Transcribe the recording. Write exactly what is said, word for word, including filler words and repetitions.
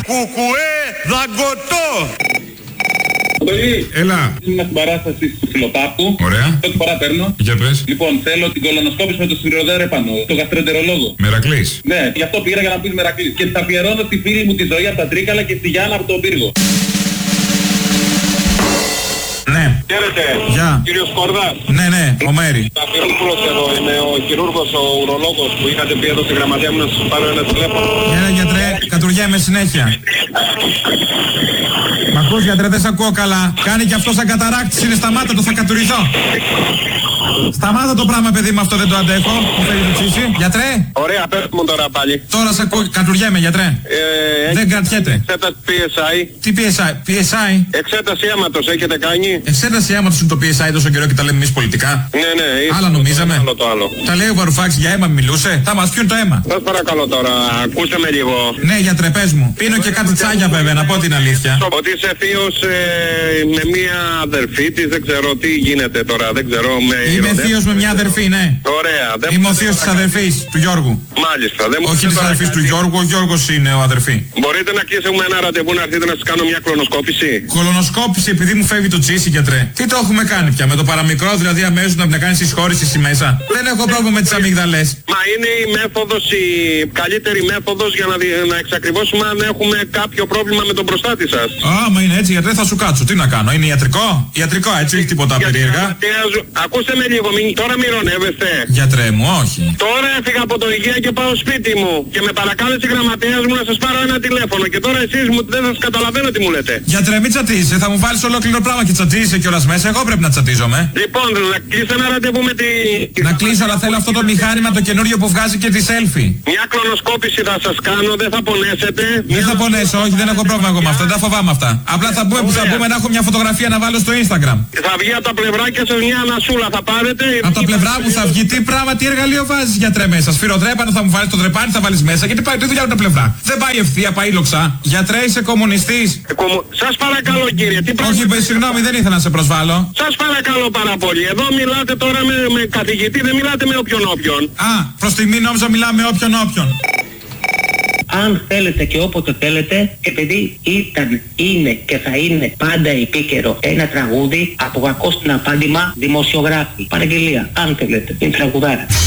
Κουκουέ δαγκωτό. Έλα. Είμαι στην παράσταση του Φιλοπάπου. Ωραία. Πρώτη φορά παίρνω. Για πες. Λοιπόν, θέλω την κολονοσκόπηση με το σφυροδέρεπανο, το γαστρεντερολόγο. Μερακλής. Ναι, γι' αυτό πήρα για να πεις Μερακλής. Και τα αφιερώνω στη φίλη μου τη Ζωή από τα Τρίκαλα και στη Γιάννα από τον Πύργο. Ναι. Χαίρετε. Γεια. Κύριος Κορδάς. Ναι, ναι, ο Μέρη. Αφιερώνω εδώ, είμαι ο χειρούργος, ο ουρολόγος που είχατε πει εδώ στη γραμματεία μου να σας πάρω ένα τηλέφωνο. Έλα γιατρέ, κατουργέμαι συνέχεια. Μ' ακούς γιατρέ, δεν σ' ακούω καλά. Κάνει κι αυτό σαν καταράκτης, είναι σταμάτα το, θα κατουριθώ. Σταμάτα το πράγμα παιδί μου, αυτό δεν το αντέχω. Μου φέρει το τσίσι. Γιατρέ. Ωραία, πες μου τώρα πάλι. Τώρα σε ακούω, κατουργέμαι γιατρέ. Ε, δεν κρατιέται. Εξέταση πι ες άι. Τι πι ες άι, πι ες άι. Εξέταση αίματος έχετε κάνει. Εξέταση αίματος είναι το πι ες άι τόσο καιρό και τα λέμε εμείς πολιτικά. Ναι, ναι. Άλλα νομίζαμε. Το άλλο, το άλλο. Τα λέει ο Βαρουφάκης για αίμα μιλούσε. Θα μας πιούν το αίμα. Σας παρακαλώ τώρα, ακούστε με λίγο. Ναι γιατρέ, πες μου. Πίνω και κάτι τσάγια βέβαια, να πω την αλήθεια. Ότι είσαι θείος ε, με μία αδερφή της, δεν ξέρω τι γίνεται τώρα, δεν ξέρω. Με Είμαι θείος με μια αδερφή, ναι. Ωραία. Δεν Είμαι ο θείος της αδερφής του Γιώργου. Μάλιστα. Δεν Όχι της αδερφής του Γιώργου, ο Γιώργος είναι ο αδερφή. Μπορείτε να κλείσουμε ένα ραντεβού να έρθετε να σας κάνω μια κλωνοσκόπηση. Κολονοσκόπηση επειδή μου φεύγει το τσίσι γιατρέ. Τι το έχουμε κάνει πια, με το παραμικρό δηλαδή αμέσως να, να κάνεις εισχώρηση στη μέσα. Δεν έχω πρόβλημα με τις αμύγδαλες. Μα είναι η μέθοδος, η καλύτερη μέθοδος για να, δι... να εξακριβώσουμε αν έχουμε κάποιο πρόβλημα με τον προστάτη σας. Άμα είναι έτσι γιατρέ θα σου κάτσω. Τι να κάνω, είναι ιατρικό. Ιατρικό έτσι, όχι τίποτα περίεργα. Ακούστε με λίγο, μην... τώρα μυρωνεύεστε. Γιατρέ μου, όχι. Τώρα έφυγα από το υγεία και πάω σπίτι μου. Και με παρακάλεσε η γραμματέας μου να σας πάρω ένα τηλέφωνο. Και τώρα εσείς μου δεν σας καταλαβαίνω τι μου λέτε. Γιατρέ, μην τσατίζεσαι, θα μου βάλεις ολόκληρο πράγμα και τσατίζεσαι κιόλας μέσα. Εγώ πρέπει να τσατίζομαι. Λοιπόν, να κλείσω ένα ραντεβού με τη. Να κλείσω, αλλά θέλω αυτό το μηχάνημα το καινούριο που βγάζει και τη selfie. Μια κλωνοσκόπηση θα σας κάνω, δεν θα πονέσετε. Δεν θα πονέσω, όχι, δεν έχω πρόβλημα εγώ με αυτά, δεν τα φοβάμαι αυτά. Απλά θα πούμε που θα πούμε να έχω μια φωτογραφία να βάλω στο Instagram. Θα βγει από τα πλευράκια σας μια ανασούλα, θα πάρετε. Από τα πλευρά μου θα βγει, τι πράγμα, τι εργαλείο βάζεις γιατρέ μέσα. Σφυροτρέπανο θα μου βάλεις, το τρεπάνι θα βάλεις μέσα. Γιατί πάει τη δουλειά από τα πλευρά. Δεν πάει ευθεία, πάει λοξά. Γιατρέ, είσαι κομμουνιστής. Ε, κομμου... Σας παρακαλώ κύριε, τι πράγμα. Όχι, παι, συγγνώμη, δεν ήθελα να σε προσβάλλω. Σας παρακαλώ πάρα πολύ. Εδώ μιλάτε τώρα με, με καθηγητή, δεν μιλάτε με όποιον όποιον. Α, προς τιμή νόμιζα μιλάμε με όποιον όποιον. Αν θέλετε και όποτε θέλετε, επειδή ήταν, είναι και θα είναι πάντα επίκαιρο ένα τραγούδι από κακό στην απάντημα δημοσιογράφη. Παραγγελία, αν θέλετε, την τραγουδάρα.